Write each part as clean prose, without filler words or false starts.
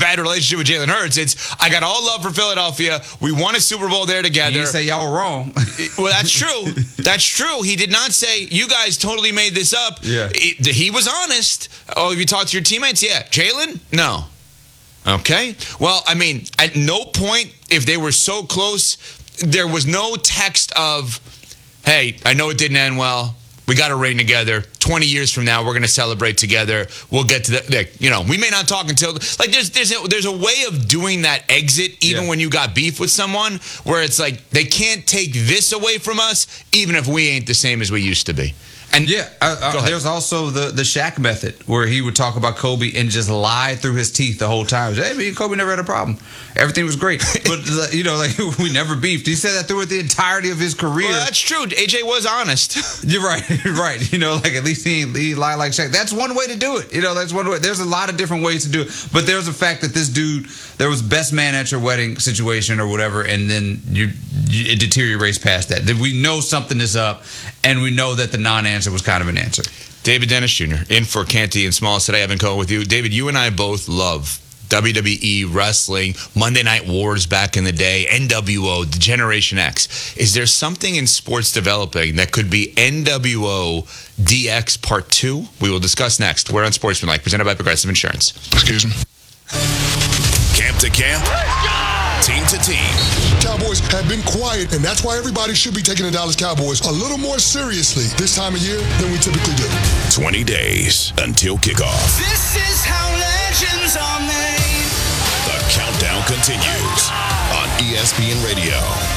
bad relationship with Jalen Hurts. It's, I got all love for Philadelphia. We won a Super Bowl there together. You say y'all were wrong. Well, that's true. That's true. He did not say, you guys totally made this up. Yeah. He was honest. Oh, have you talked to your teammates? Yeah. Jalen? No. Okay. Well, I mean, at no point, if they were so close, there was no text of, hey, I know it didn't end well. We got a ring together. 20 years from now, we're going to celebrate together. We'll get to the, we may not talk until, like, there's a way of doing that exit, even when you got beef with someone, where it's like, they can't take this away from us, even if we ain't the same as we used to be. And there's also the Shaq method, where he would talk about Kobe and just lie through his teeth the whole time. Hey, me and Kobe never had a problem. Everything was great. But, we never beefed. He said that throughout the entirety of his career. Well, that's true. AJ was honest. You're right. Right. At least he lied like Shaq. That's one way to do it. That's one way. There's a lot of different ways to do it. But there's a fact that this dude, there was best man at your wedding situation or whatever, and then it deteriorates past that. We know something is up, and we know that the non-answer was kind of an answer. David Dennis Jr. in for Canty and Smalls today. I've been calling with you. David, you and I both love WWE, wrestling, Monday Night Wars back in the day, NWO, the Generation X. Is there something in sports developing that could be NWO DX Part 2? We will discuss next. We're on Sportsmanlike, presented by Progressive Insurance. Excuse me. Camp to camp. Team to team. Cowboys have been quiet, and that's why everybody should be taking the Dallas Cowboys a little more seriously this time of year than we typically do. 20 days until kickoff. This is how legends are made. The countdown continues on ESPN Radio.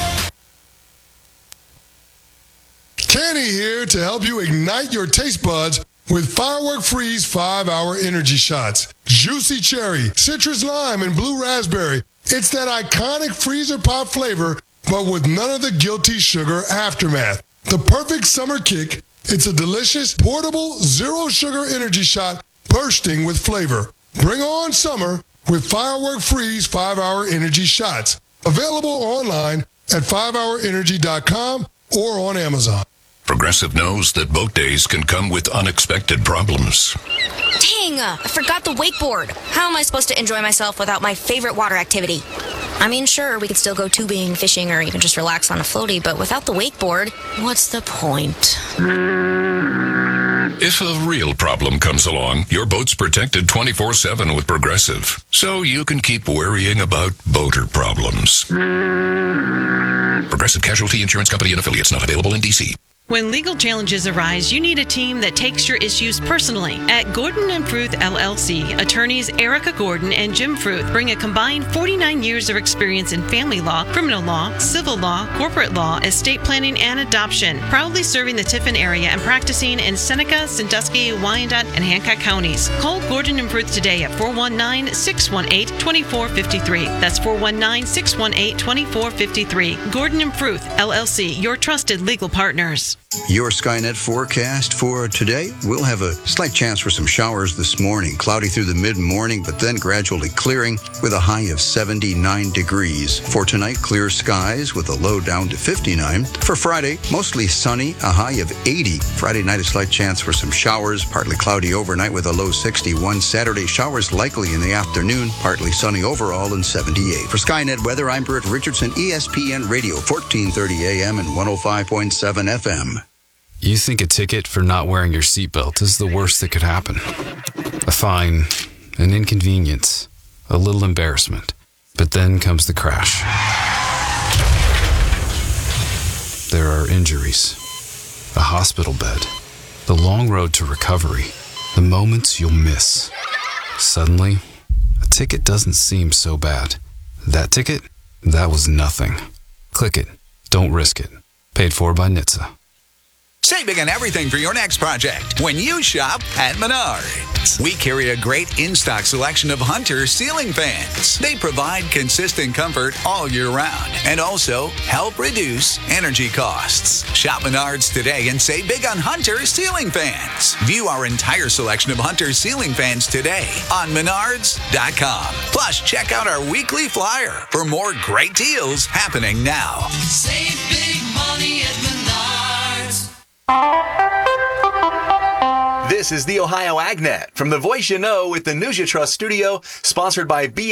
Kenny here to help you ignite your taste buds with Firework Freeze 5-Hour Energy Shots. Juicy cherry, citrus lime, and blue raspberry. It's that iconic freezer pop flavor, but with none of the guilty sugar aftermath. The perfect summer kick. It's a delicious, portable, zero-sugar energy shot bursting with flavor. Bring on summer with Firework Freeze 5-Hour Energy Shots. Available online at 5hourenergy.com or on Amazon. Progressive knows that boat days can come with unexpected problems. Dang, I forgot the wakeboard. How am I supposed to enjoy myself without my favorite water activity? I mean, sure, we could still go tubing, fishing, or even just relax on a floaty, but without the wakeboard, what's the point? If a real problem comes along, your boat's protected 24/7 with Progressive, so you can keep worrying about boater problems. Progressive Casualty Insurance Company and Affiliates, not available in D.C. When legal challenges arise, you need a team that takes your issues personally. At Gordon & Fruth LLC, attorneys Erica Gordon and Jim Fruth bring a combined 49 years of experience in family law, criminal law, civil law, corporate law, estate planning, and adoption, proudly serving the Tiffin area and practicing in Seneca, Sandusky, Wyandotte, and Hancock counties. Call Gordon & Fruth today at 419-618-2453. That's 419-618-2453. Gordon & Fruth LLC, your trusted legal partners. Your Skynet forecast for today, we'll have a slight chance for some showers this morning. Cloudy through the mid-morning, but then gradually clearing with a high of 79 degrees. For tonight, clear skies with a low down to 59. For Friday, mostly sunny, a high of 80. Friday night, a slight chance for some showers, partly cloudy overnight with a low 61. Saturday, showers likely in the afternoon, partly sunny overall and 78. For Skynet weather, I'm Bert Richardson, ESPN Radio, 1430 AM and 105.7 FM. You think a ticket for not wearing your seatbelt is the worst that could happen. A fine, an inconvenience, a little embarrassment. But then comes the crash. There are injuries, a hospital bed, the long road to recovery, the moments you'll miss. Suddenly, a ticket doesn't seem so bad. That ticket? That was nothing. Click it. Don't risk it. Paid for by NHTSA. Save big on everything for your next project when you shop at Menards. We carry a great in-stock selection of Hunter ceiling fans. They provide consistent comfort all year round and also help reduce energy costs. Shop Menards today and save big on Hunter ceiling fans. View our entire selection of Hunter ceiling fans today on Menards.com. Plus, check out our weekly flyer for more great deals happening now. Save big money at Menards. This is the Ohio AgNet from the Voice You Know with the News You Trust studio, sponsored by